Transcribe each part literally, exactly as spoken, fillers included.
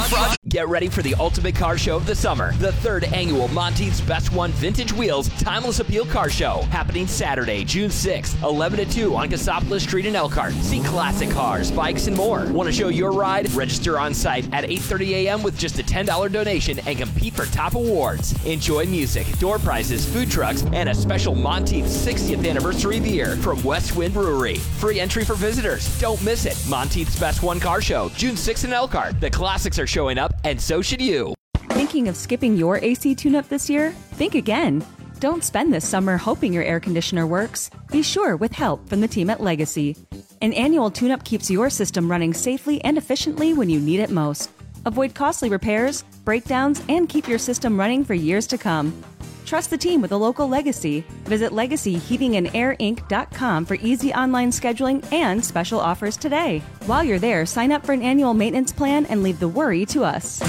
Get ready for the ultimate car show of the summer. The third annual Monteith's Best One Vintage Wheels Timeless Appeal Car Show. Happening Saturday, June sixth, eleven to two on Cassopolis Street in Elkhart. See classic cars, bikes, and more. Want to show your ride? Register on site at eight thirty a.m. with just a ten dollars donation and compete for top awards. Enjoy music, door prizes, food trucks, and a special Monteith's sixtieth anniversary beer from West Wind Brewery. Free entry for visitors. Don't miss it. Monteith's Best One Car Show, June sixth in Elkhart. The classics are showing up, and so should you. Thinking of skipping your A C tune-up this year? Think again. Don't spend this summer hoping your air conditioner works. Be sure with help from the team at Legacy. An annual tune-up keeps your system running safely and efficiently when you need it most. Avoid costly repairs, breakdowns, and keep your system running for years to come. Trust the team with a local Legacy. Visit legacy heating and air inc dot com for easy online scheduling and special offers today. While you're there, sign up for an annual maintenance plan and leave the worry to us.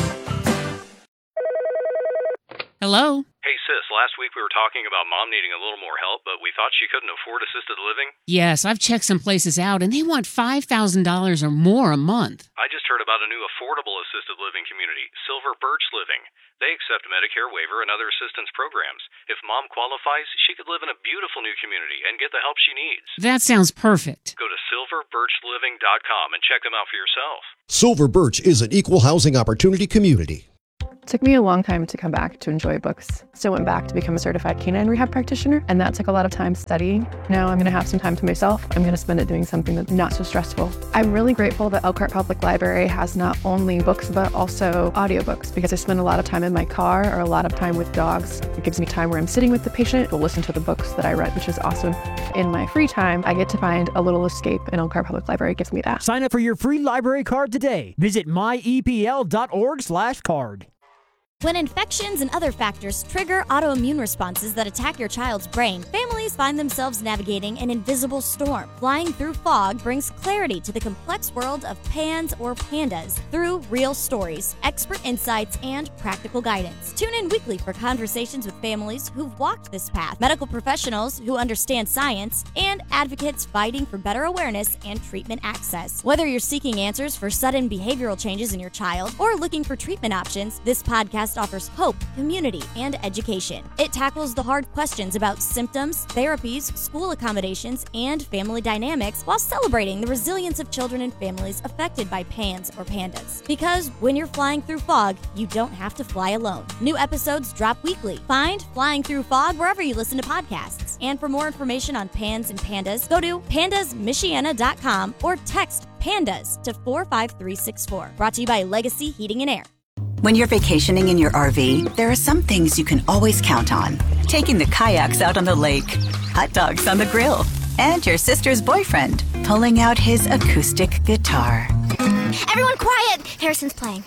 Hello? Hey, sis, last week we were talking about Mom needing a little more help, but we thought she couldn't afford assisted living. Yes, I've checked some places out, and they want five thousand dollars or more a month. I just heard about a new affordable assisted living community, Silver Birch Living. They accept Medicare waiver and other assistance programs. If Mom qualifies, she could live in a beautiful new community and get the help she needs. That sounds perfect. Go to silver birch living dot com and check them out for yourself. Silver Birch is an equal housing opportunity community. It took me a long time to come back to enjoy books. So I went back to become a certified canine rehab practitioner, and that took a lot of time studying. Now I'm going to have some time to myself. I'm going to spend it doing something that's not so stressful. I'm really grateful that Elkhart Public Library has not only books, but also audiobooks, because I spend a lot of time in my car or a lot of time with dogs. It gives me time where I'm sitting with the patient to listen to the books that I read, which is awesome. In my free time, I get to find a little escape, and Elkhart Public Library gives me that. Sign up for your free library card today. Visit my e p l dot org slash card. When infections and other factors trigger autoimmune responses that attack your child's brain, families find themselves navigating an invisible storm. Flying Through Fog brings clarity to the complex world of PANS or PANDAS through real stories, expert insights, and practical guidance. Tune in weekly for conversations with families who've walked this path, medical professionals who understand science, and advocates fighting for better awareness and treatment access. Whether you're seeking answers for sudden behavioral changes in your child or looking for treatment options, this podcast offers hope, community, and education. It tackles the hard questions about symptoms, therapies, school accommodations, and family dynamics while celebrating the resilience of children and families affected by PANS or PANDAS. Because when you're flying through fog, you don't have to fly alone. New episodes drop weekly. Find Flying Through Fog wherever you listen to podcasts. And for more information on PANS and PANDAS, go to pandas michiana dot com or text PANDAS to four five three six four. Brought to you by Legacy Heating and Air. When you're vacationing in your R V, there are some things you can always count on. Taking the kayaks out on the lake, hot dogs on the grill, and your sister's boyfriend pulling out his acoustic guitar. Everyone quiet! Harrison's playing.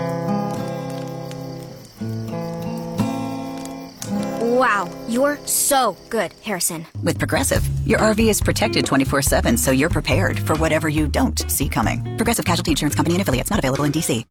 Wow, you're so good, Harrison. With Progressive, your R V is protected twenty-four seven, so you're prepared for whatever you don't see coming. Progressive Casualty Insurance Company and Affiliates, not available in D C.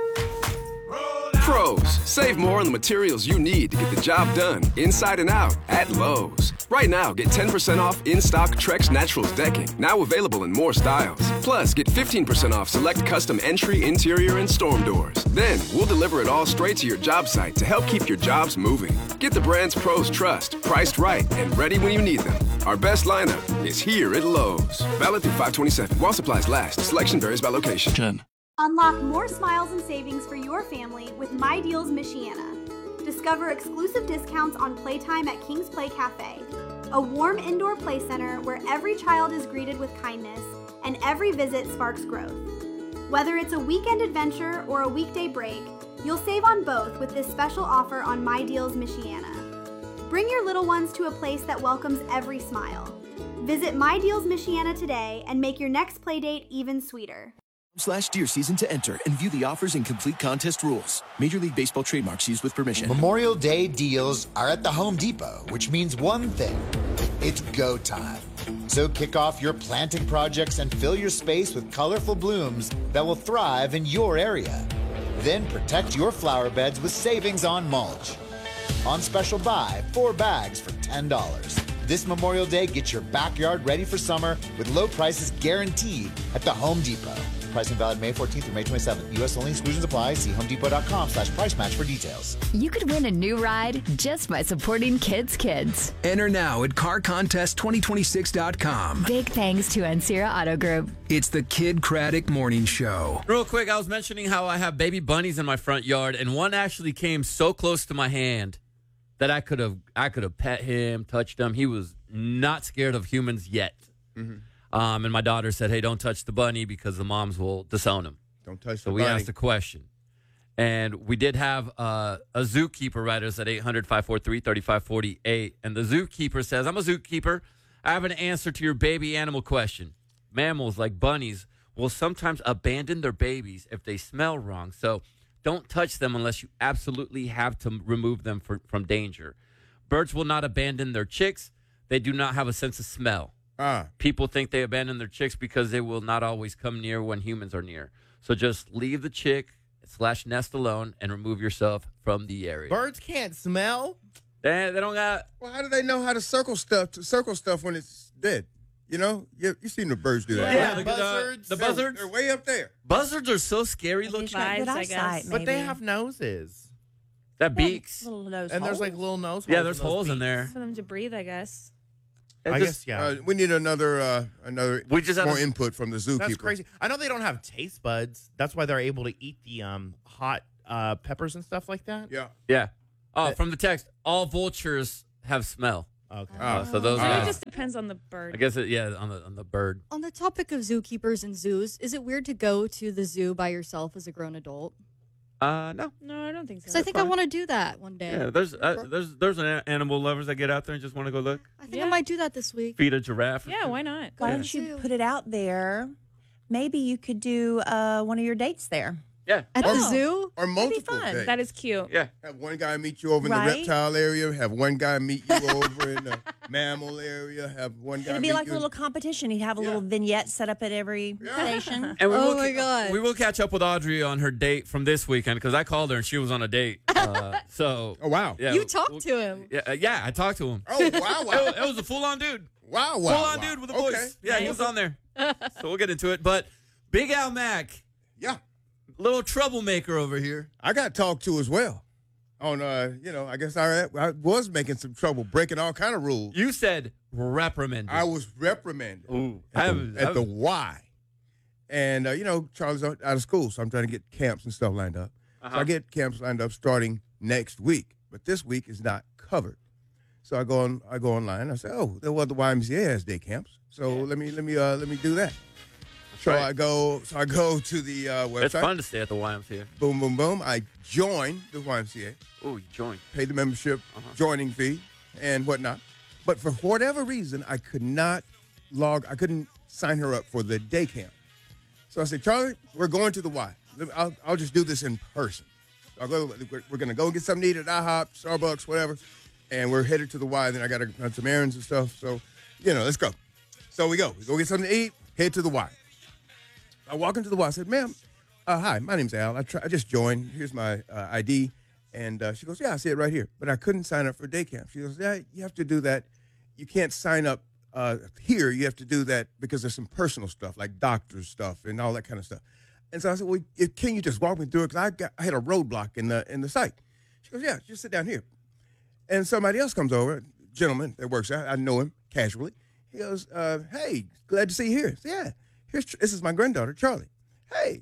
Pros, save more on the materials you need to get the job done, inside and out, at Lowe's. Right now, get ten percent off in-stock Trex Naturals decking, now available in more styles. Plus, get fifteen percent off select custom entry, interior, and storm doors. Then, we'll deliver it all straight to your job site to help keep your jobs moving. Get the brands pros trust, priced right, and ready when you need them. Our best lineup is here at Lowe's. Valid through five twenty-seven. While supplies last. Selection varies by location. Unlock more smiles and savings for your family with My Deals Michiana. Discover exclusive discounts on playtime at King's Play Cafe, a warm indoor play center where every child is greeted with kindness and every visit sparks growth. Whether it's a weekend adventure or a weekday break, you'll save on both with this special offer on My Deals Michiana. Bring your little ones to a place that welcomes every smile. Visit My Deals Michiana today and make your next playdate even sweeter. Slash deer season to enter and view the offers and complete contest rules. Major League Baseball trademarks used with permission. Memorial Day deals are at the Home Depot, which means one thing. It's go time. So kick off your planting projects and fill your space with colorful blooms that will thrive in your area. Then protect your flower beds with savings on mulch. On special buy, four bags for ten dollars. This Memorial Day, get your backyard ready for summer with low prices guaranteed at the Home Depot. Pricing valid May fourteenth through May twenty-seventh. U S only. Exclusions apply. See homedepot.com slash price match for details. You could win a new ride just by supporting Kids Kids. Enter now at car contest twenty twenty-six dot com. Big thanks to Ancira Auto Group. It's the Kid Craddock Morning Show. Real quick, I was mentioning how I have baby bunnies in my front yard, and one actually came so close to my hand that I could have I could have pet him, touched him. He was not scared of humans yet. Mm-hmm. Um, and my daughter said, hey, don't touch the bunny because the moms will disown him. Don't touch so the we bunny. asked a question. And we did have uh, a zookeeper write us at eight hundred, five four three, three five four eight. And the zookeeper says, I'm a zookeeper. I have an answer to your baby animal question. Mammals like bunnies will sometimes abandon their babies if they smell wrong. So don't touch them unless you absolutely have to remove them for, from danger. Birds will not abandon their chicks. They do not have a sense of smell. Ah. People think they abandon their chicks because they will not always come near when humans are near. So just leave the chick slash nest alone and remove yourself from the area. Birds can't smell? They, they don't got... Well, how do they know how to circle stuff to circle stuff when it's dead? You know? You, you've seen the birds do that. Yeah, right? the buzzards. The They're- buzzards. They're way up there. Buzzards are so scary looking. Eyes, I guess. But they have noses. That beaks. Little nose And there's holes. like little nose holes. Yeah, there's in those holes in beaks. there. For them to breathe, I guess. It I just- guess, yeah. Uh, we need another uh, another We just more had a- input from the zookeeper. That's crazy. I know they don't have taste buds. That's why they're able to eat the um, hot uh, peppers and stuff like that. Yeah. Yeah. Oh, from the text, all vultures have smell. Okay. Uh, so those So guys. it just depends on the bird. I guess it, yeah, on the on the bird. On the topic of zookeepers and zoos, is it weird to go to the zoo by yourself as a grown adult? Uh, no. No, I don't think so. Because I think I want to do that one day. Yeah, there's uh, there's there's an a- animal lovers that get out there and just want to go look. I think I might do that this week. Feed a giraffe. Yeah, why not? Why don't you put it out there? Maybe you could do uh, one of your dates there. Yeah. At Oh. the zoo? Or multiple fun. days. That is cute. Yeah. Have one guy meet you over in Right. the reptile area. Have one guy meet you over in the mammal area. Have one guy It'd meet be like you a in- little competition. He'd have a little vignette set up at every station. And we Oh will my ca- God. We will catch up with Audrey on her date from this weekend because I called her and she was on a date. Uh, so. Oh, wow. Yeah, You we'll- talked we'll- to him. Yeah, uh, yeah, I talked to him. Oh, wow, It, wow. was- it was a full on dude. Wow, wow. Full on wow. dude with a Okay. voice. Yeah, he was on there. So we'll get into it. But Big Al Mack, Yeah. little troublemaker over here. I got talked to as well. On, uh, you know, I guess I, I was making some trouble, breaking all kind of rules. You said reprimanded. I was reprimanded Ooh, at, I the, haven't- I at the haven't- Y. And, uh, you know, Charlie's out, out of school, so I'm trying to get camps and stuff lined up. So Uh-huh. I get camps lined up starting next week, but this week is not covered. So I go on, I go online. I say, oh, well, the Y M C A has day camps, so let me let me uh, let me do that. So right. I go, so I go to the uh, website. It's fun to stay at the Y M C A. Boom, boom, boom. I join the Y M C A. Oh, you joined. Pay the membership, Uh-huh. joining fee, and whatnot. But for whatever reason, I could not log. I couldn't sign her up for the day camp. So I said, Charlie, we're going to the Y. I'll, I'll just do this in person. I'll go. We're, we're gonna go get something to eat at IHOP, Starbucks, whatever, and we're headed to the Y. Then I got to run some errands and stuff. So, you know, let's go. So we go. We go get something to eat. Head to the Y. I walk into the Y. I said, ma'am, uh, hi, my name's Al. I, try, I just joined. Here's my uh, I D. And uh, she goes, yeah, I see it right here. But I couldn't sign up for day camp. She goes, yeah, you have to do that. You can't sign up uh, here. You have to do that because there's some personal stuff, like doctor's stuff and all that kind of stuff. And so I said, well, if, can you just walk me through it? Because I, got, I had a roadblock in the in the site. She goes, yeah, just sit down here. And somebody else comes over, a gentleman that works there. I know him casually. He goes, uh, hey, glad to see you here. I said, yeah, here's, this is my granddaughter, Charlie. Hey,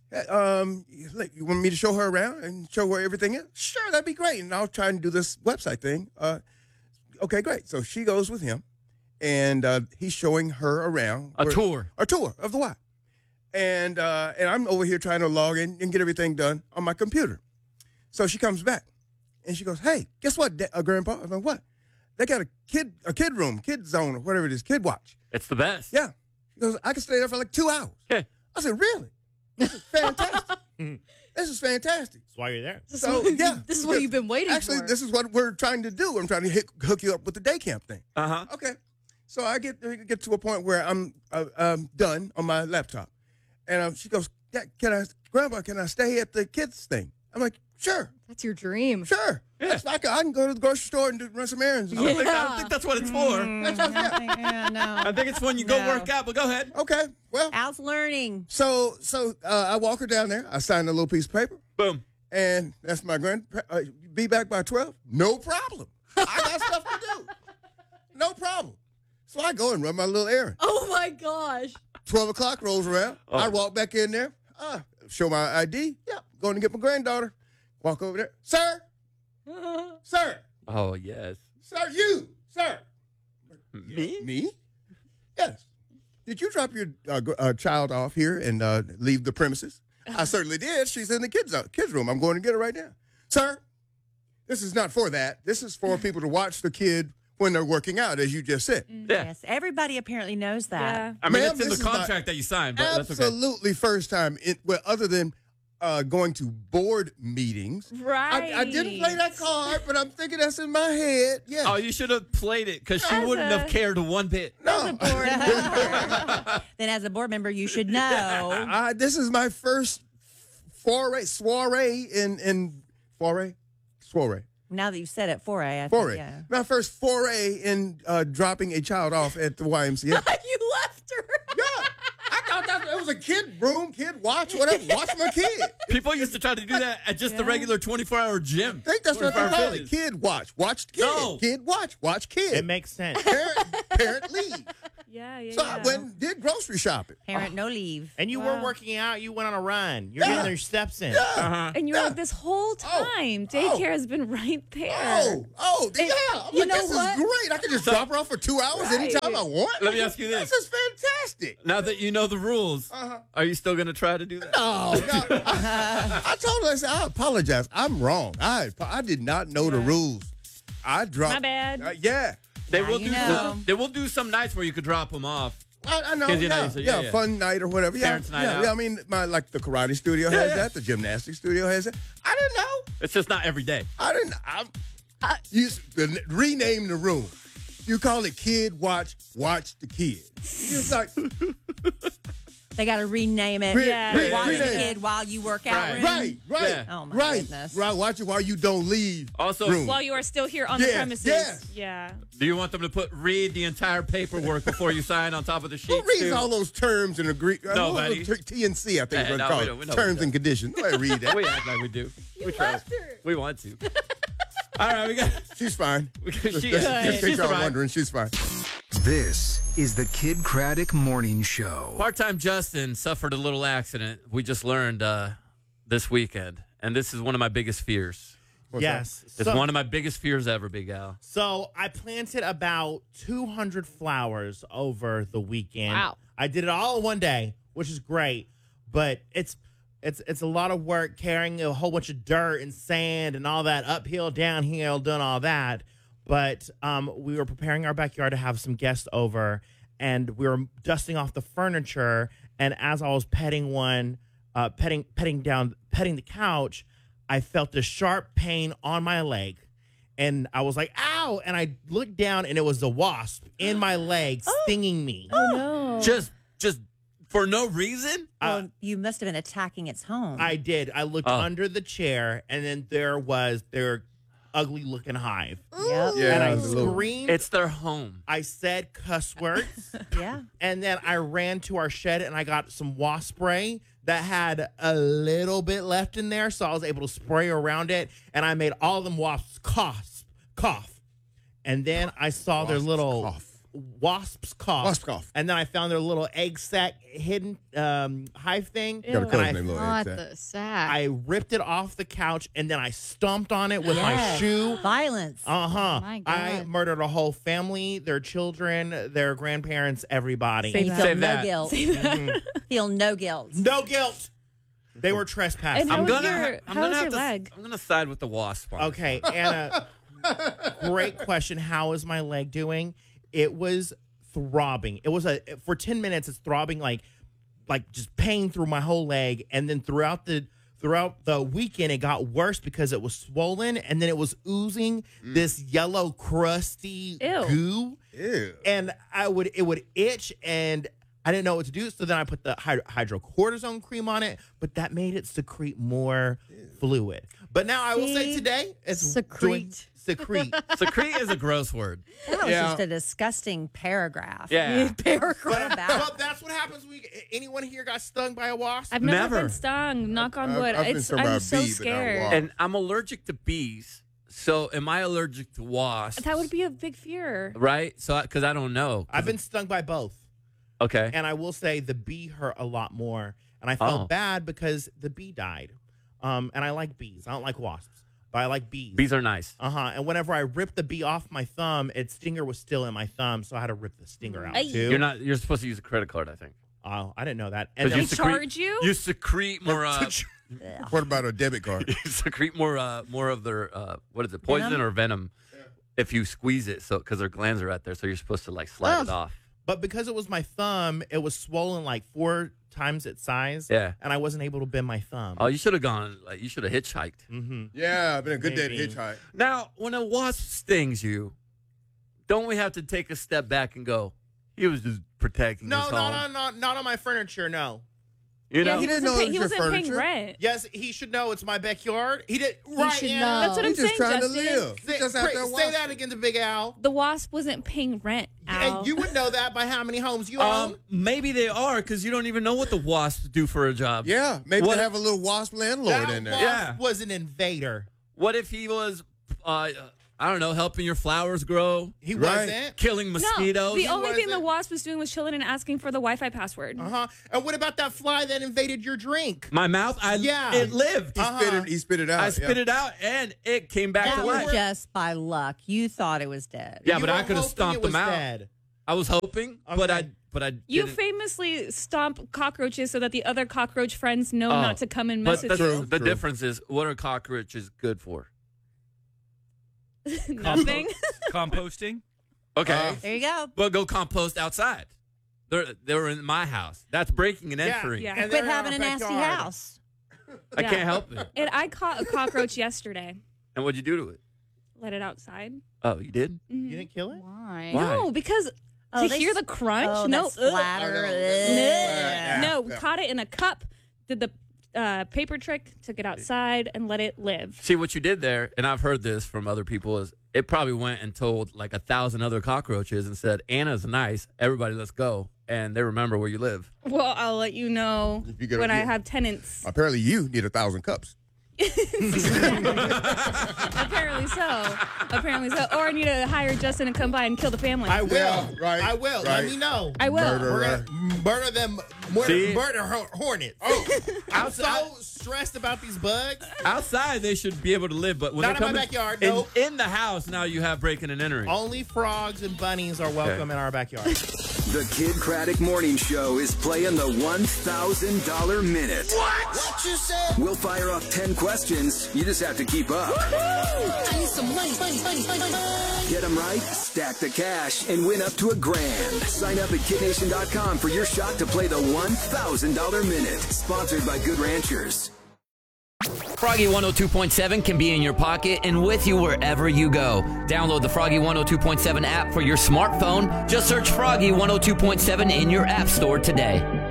um, you want me to show her around and show her everything is? Sure, that'd be great. And I'll try and do this website thing. Uh, okay, great. So she goes with him, and uh, he's showing her around. A where- tour. A tour of the Y. And, uh, and I'm over here trying to log in and get everything done on my computer. So she comes back, and she goes, hey, guess what, Da- uh, Grandpa? I'm like, what? They got a kid a kid room, kid zone, or whatever it is, kid watch. It's the best. Yeah. She goes, I can stay there for like two hours. Yeah. I said, really? This is fantastic. This is fantastic. That's why you're there. So, yeah. This is what you've been waiting Actually, for. this is what we're trying to do. I'm trying to hit, hook you up with the day camp thing. Uh-huh. Okay. So I get get to a point where I'm uh, um, done on my laptop. And um, she goes, "Dad, can I, Grandpa, can I stay at the kids thing? I'm like, Sure. That's your dream. Sure. Yeah. I, can, I can go to the grocery store and do, run some errands. I don't, think, I don't think that's what it's for. That's what, yeah. I think, yeah, no. I think it's when you go No. work out, but go ahead. Okay, well. Al's learning. So, so uh, I walk her down there. I sign a little piece of paper. Boom. And that's my grand. Uh, be back by twelve? No problem. I got stuff to do. No problem. So I go and run my little errand. Oh my gosh. twelve o'clock rolls around. Oh. I walk back in there. Uh, show my I D. Yep. Going to get my granddaughter. Walk over there. Sir. Sir. Oh, yes. Sir, you. Sir. Me? Me? Yes. Did you drop your uh, gr- uh, child off here and uh, leave the premises? I certainly did. She's in the kids uh, kids room. I'm going to get her right now. Sir, this is not for that. This is for people to watch the kid when they're working out, as you just said. Yeah. Yes, everybody apparently knows that. Yeah. I mean, Ma'am, it's in this the is my contract that you signed, but that's okay. Absolutely first time, in, well, other than uh, going to board meetings. Right. I, I didn't play that card, but I'm thinking that's in my head. Yeah. Oh, you should have played it because she As wouldn't a- have cared one bit. No. Then as a board member, you should know. I, this is my first foray, soiree in, in foray? Soiree. Now that you said it, foray. I Foray. think, yeah. My first foray in uh, dropping a child off at the Y M C A. You left her. Yeah. I thought that it was a kid room, kid watch, whatever. Watch my kid. People used to try to do that at just the regular twenty-four hour gym. I think that's what they twenty-four hour call it. fitness. Kid watch. Watch kid. No. Kid watch. Watch kid. It makes sense. Parent, parent leave. Yeah, yeah, So yeah. I went and did grocery shopping. Parent, no leave. And you Wow. were working out. You went on a run. You're Yeah. getting your steps in. Yeah. Uh-huh. And you're Yeah. like, this whole time, daycare has been right there. Oh, oh, yeah. I'm you like, know this what? is great. I can just drop her off for two hours Right. anytime I want. Let me ask you this. This is fantastic. Now that you know the rules, Uh-huh. are you still going to try to do that? No, no. I, I told her, I said, I apologize. I'm wrong. I I did not know the rules. I dropped. My bad. Uh, yeah. They Now will you do know. some, they will do some nights where you could drop them off. I, I know. 'Cause you know, Yeah, you say, yeah, yeah, yeah. fun night or whatever. Yeah, Parents' night yeah, out. yeah. I mean, my like the karate studio Yeah, has yeah. that. The gymnastics studio has that. I didn't know. It's just not every day. I didn't. I, I you s- the, rename the room. You call it Kid Watch. Watch the kid. It's like They got to rename it. Re- Yeah. re- Watch the rename. kid while you work out. Right. room. Right, right, Yeah. Oh, my right, goodness. right. Watch it while you don't leave. Also, room. While you are still here on Yes, the premises. yes. Yeah. do you want them to put read the entire paperwork before you sign on top of the sheet? Who reads all those terms and agree? uh, Nobody. what was it? T and C, I think Eh, is what no, it's we called. don't- we know Terms we and conditions. Nobody read that. We act like we do. we try. left her. We want to. All right, we got. She's fine. She Just, is. just in She's case y'all fine. wondering, she's fine. This is the Kid Craddock Morning Show. Part-time Justin suffered a little accident. We just learned uh, this weekend, and this is one of my biggest fears. Yes. It's So- one of my biggest fears ever, Big Al. So I planted about two hundred flowers over the weekend. Wow. I did it all in one day, which is great, but it's it's it's a lot of work carrying a whole bunch of dirt and sand and all that uphill, downhill, doing all that. But um, we were preparing our backyard to have some guests over, and we were dusting off the furniture. And as I was petting one, uh, petting petting down, petting the couch, I felt this sharp pain on my leg. And I was like, ow. And I looked down, and it was a wasp in my leg stinging me. Oh, no. Just, just for no reason? Well, you must have been attacking its home. I did. I looked Oh. under the chair, and then there was their ugly looking hive. Yep. Yeah, and I the little- screamed. It's their home. I said cuss words. Yeah. And then I ran to our shed, and I got some wasp spray that had a little bit left in there, so I was able to spray around it, and I made all of them wasps cough, cough. And then I saw their Wasps little cough. wasps cough. Wasp cough. And then I found their little egg sac hidden um, hive thing. Got a and cousin I, named Little Not Egg Sack. the sack. I ripped it off the couch, and then I stomped on it with my Yes. shoe. Violence. Uh huh. My I God. murdered a whole family, their children, their grandparents, everybody. And you that. feel Save no that. guilt. Mhm. Feel no guilt. No guilt. They were trespassing. And how I'm was gonna, your- I'm how gonna was have your to, leg? I'm gonna side with the wasp. on it. Okay, Anna. Great question. How is my leg doing? It was throbbing. It was a for ten minutes. It's throbbing like, like just pain through my whole leg, and then throughout the throughout the weekend, it got worse because it was swollen, and then it was oozing this yellow crusty Ew. goo. Ew. And I would it would itch, and I didn't know what to do, so then I put the hyd- hydrocortisone cream on it, but that made it secrete more fluid. But now I will say See? today, it's Secrete. doing secrete. Secrete is a gross word. That was Yeah. just a disgusting paragraph. Yeah. paragraph about. Well, that's what happens when you, anyone here got stung by a wasp? I've never, Never. been stung. Knock on I've- wood. I've been it's, stung by I'm a so bee, but not a scared. wasp. And I'm allergic to bees. So am I allergic to wasps? That would be a big fear. Right? So because I don't know. I've been stung by both. Okay. And I will say the bee hurt a lot more. And I felt Oh. bad because the bee died. Um, and I like bees. I don't like wasps, but I like bees. Bees are nice. Uh-huh. And whenever I ripped the bee off my thumb, its stinger was still in my thumb, so I had to rip the stinger out Ay. too. You're not. You're supposed to use a credit card, I think. Oh, I didn't know that. 'Cause then- you secrete, charge you? You secrete more. Uh, What about a debit card? you secrete more. Uh, more of their. Uh, what is it? Poison Venom? or venom? If you squeeze it, so because their glands are right there, so you're supposed to like slide it Ugh. off. But because it was my thumb, it was swollen like four times its size. Yeah. And I wasn't able to bend my thumb. Oh, you should have gone. Like you should have hitchhiked. Mm-hmm. Yeah, been a good day Maybe. to hitchhike. Now, when a wasp stings you, don't we have to take a step back and go? He was just protecting No, his no, home. no, no, not on my furniture, no. You know, Yeah, he didn't wasn't, know pay- it was he your wasn't paying furniture? rent. Yes, he should know it's my backyard. He did right. should Anna. know. That's what I'm He's just saying, trying Justin. to live. He Say, just out Craig, there say watching. that again to Big Al. The wasp wasn't paying rent, Al. And you would know that by how many homes you um, own. maybe they are because you don't even know what the wasps do for a job. Yeah, maybe What- they have a little wasp landlord That in there. wasp Yeah. was an invader. What if he was, uh, I don't know, helping your flowers grow, He Right. wasn't. killing mosquitoes? No, the only thing the wasn't. wasp was doing was chilling and asking for the Wi-Fi password. Uh huh. And what about that fly that invaded your drink? My mouth, I Yeah. it lived. He, Uh-huh. spit it, he spit it out. I spit yeah. it out and it came back That to was life. just by luck. You thought it was dead. Yeah, You but were I could have hoping stomped it was them out. dead. I was hoping, but Okay. I, but I. You didn't. famously stomp cockroaches so that the other cockroach friends know Oh, not to come and But mess the, with True, you. the true. difference is, what are cockroaches good for? Nothing. Composting. Okay, Uh, There you go. but go compost outside. They're they're in my house. That's breaking and Yeah, entering. yeah. And Quit they're in having our a nasty backyard. house. I Yeah. can't help it. And I caught a cockroach yesterday. And what'd you do to it? Let it outside. Oh, you did? Mhm. You didn't kill it? Why? Why? No, because Oh, to they hear s- the crunch. Oh, no, that splatter. Oh, no. Ugh. Yeah. no, Yeah. caught it in a cup. Did the uh, paper trick. Took it outside and let it live. See, what you did there, and I've heard this from other people, is it probably went and told like a thousand other cockroaches and said, Anna's nice. Everybody, let's go. And they remember where you live. Well, I'll let you know If you get a- when I yeah. have tenants. Apparently, you need a thousand cups. Apparently so. Apparently so. Or I need to hire Justin and come by and kill the family. I will. Yeah, right, I will. Let right. me know. I will. Murder. We're gonna murder them. Murder, See? murder ho- hornets. Oh, I'm so stressed about these bugs. Outside, they should be able to live, but when Not they in my come backyard, in, no. in the house, now you have breaking and entering. Only frogs and bunnies are welcome in our backyard. The Kid Craddock Morning Show is playing the one thousand dollar minute. What? What you said? We'll fire off ten questions. You just have to keep up. I need some money, money, money, money, money. Get them right, stack the cash, and win up to a grand. Sign up at kid nation dot com for your shot to play the one thousand dollar minute. Sponsored by Good Ranchers. Froggy one oh two point seven can be in your pocket and with you wherever you go. Download the Froggy one oh two point seven app for your smartphone. Just search Froggy one oh two point seven in your app store today.